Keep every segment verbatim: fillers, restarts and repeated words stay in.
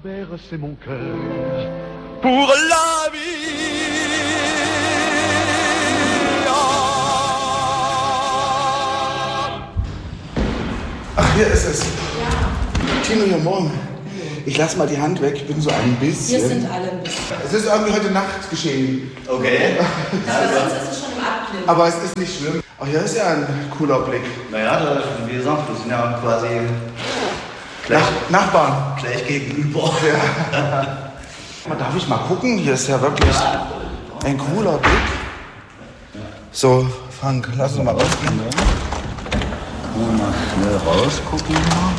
bercer mon cœur pour la vie. Ach, hier ist es. Ja. Tino, hier morgen. Ich lass mal die Hand weg, ich bin so ein bisschen. Wir sind alle ein bisschen. Es ist irgendwie heute Nacht geschehen. Okay. Aber sonst ist es schon im Abknick. Aber es ist nicht schlimm. Ach, hier ist ja ein cooler Blick. Naja, da, wie gesagt, wir sind ja quasi gleich, Nach, Nachbarn. gleich gegenüber. Ja. Darf ich mal gucken? Hier ist ja wirklich ein cooler Blick. So, Frank, lass uns mal rausgehen. Mal schnell rausgucken.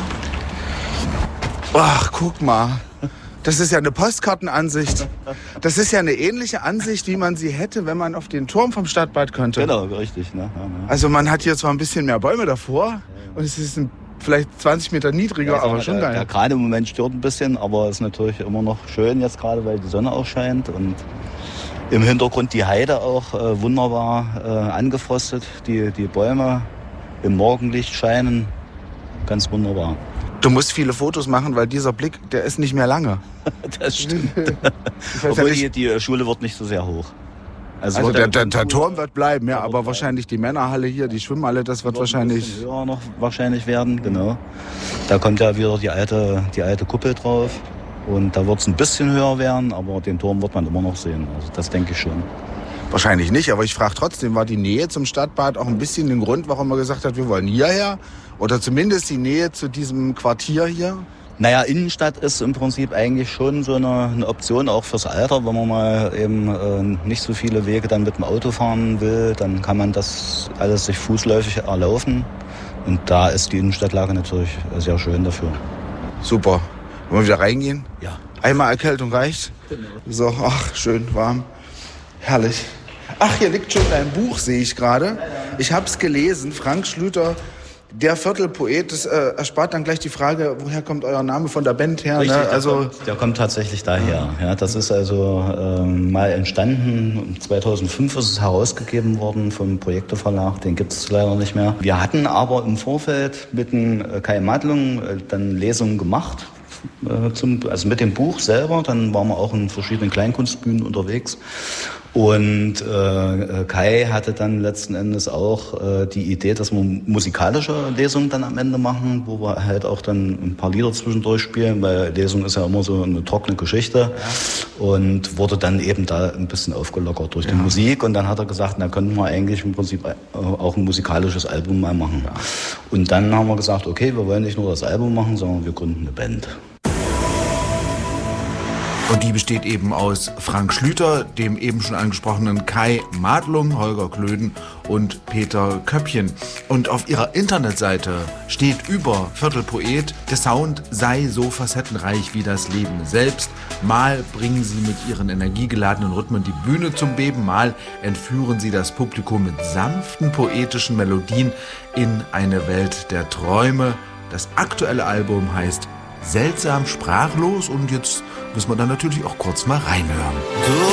Ach, guck mal. Das ist ja eine Postkartenansicht. Das ist ja eine ähnliche Ansicht, wie man sie hätte, wenn man auf den Turm vom Stadtbad könnte. Genau, richtig. Ne? Ja, ne. Also man hat hier zwar ein bisschen mehr Bäume davor und es ist ein, vielleicht zwanzig Meter niedriger, Ja, aber mal, schon der, geil. der gerade im Moment stört ein bisschen, aber ist natürlich immer noch schön jetzt gerade, weil die Sonne auch scheint und im Hintergrund die Heide auch äh, wunderbar äh, angefrostet. Die, die Bäume im Morgenlicht scheinen. Ganz wunderbar. Du musst viele Fotos machen, weil dieser Blick, der ist nicht mehr lange. Das stimmt. Ich weiß Obwohl ja die, nicht, die Schule wird nicht so sehr hoch. also wird der, ja der, der cool. Turm wird bleiben, ja, Der wird aber bleiben. wahrscheinlich die Männerhalle hier, die Schwimmhalle, das wird Ein wahrscheinlich... bisschen höher noch wahrscheinlich werden, genau. Da kommt ja wieder die alte, die alte Kuppel drauf. Und da wird es ein bisschen höher werden, aber den Turm wird man immer noch sehen. Also das denke ich schon. Wahrscheinlich nicht, aber ich frage trotzdem, war die Nähe zum Stadtbad auch ein bisschen den Grund, warum man gesagt hat, wir wollen hierher? Oder zumindest die Nähe zu diesem Quartier hier? Naja, Innenstadt ist im Prinzip eigentlich schon so eine, eine Option auch fürs Alter. Wenn man mal eben äh, nicht so viele Wege dann mit dem Auto fahren will, dann kann man das alles sich fußläufig erlaufen. Und da ist die Innenstadtlage natürlich sehr schön dafür. Super. Wollen wir wieder reingehen? Ja. Einmal Erkältung reicht? Genau. So, ach, schön warm. Herrlich. Ach, hier liegt schon dein Buch, sehe ich gerade. Ich habe es gelesen, Frank Schlüter, der Viertelpoet. Das äh, erspart dann gleich die Frage, woher kommt euer Name von der Band her? Richtig, Ne? der, Also, kommt, der kommt tatsächlich daher. Ja, das ist also ähm, mal entstanden. zweitausendfünf ist es herausgegeben worden vom Projekte Verlag. Den gibt es leider nicht mehr. Wir hatten aber im Vorfeld mit dem äh, Kai Madlung äh, dann Lesungen gemacht. Äh, zum, also mit dem Buch selber. Dann waren wir auch in verschiedenen Kleinkunstbühnen unterwegs. Und äh, Kai hatte dann letzten Endes auch äh, die Idee, dass wir musikalische Lesungen dann am Ende machen, wo wir halt auch dann ein paar Lieder zwischendurch spielen, weil Lesung ist ja immer so eine trockene Geschichte. Ja. Und wurde dann eben da ein bisschen aufgelockert durch die ja. Musik. Und dann hat er gesagt, na könnten wir eigentlich im Prinzip auch ein musikalisches Album mal machen. Ja. Und dann haben wir gesagt, okay, wir wollen nicht nur das Album machen, sondern wir gründen eine Band. und die besteht eben aus Frank Schlüter, dem eben schon angesprochenen Kai Madlung, Holger Klöden und Peter Köppchen. Und auf ihrer Internetseite steht über Viertelpoet, der Sound sei so facettenreich wie das Leben selbst. Mal bringen sie mit ihren energiegeladenen Rhythmen die Bühne zum Beben, mal entführen sie das Publikum mit sanften poetischen Melodien in eine Welt der Träume. Das aktuelle Album heißt Seltsam sprachlos und jetzt müssen wir dann natürlich auch kurz mal reinhören. Du